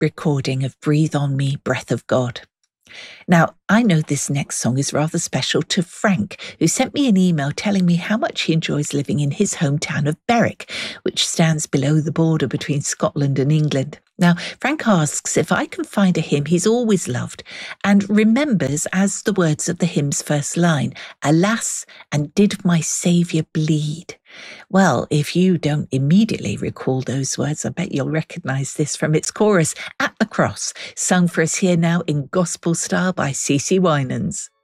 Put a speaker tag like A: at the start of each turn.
A: recording of Breathe on Me, Breath of God. Now, I know this next song is rather special to Frank, who sent me an email telling me how much he enjoys living in his hometown of Berwick, which stands below the border between Scotland and England. Now, Frank asks if I can find a hymn he's always loved and remembers as the words of the hymn's first line, "Alas, and did my Saviour bleed?" Well, if you don't immediately recall those words, I bet you'll recognise this from its chorus, "At the Cross," sung for us here now in gospel style by CeCe Winans.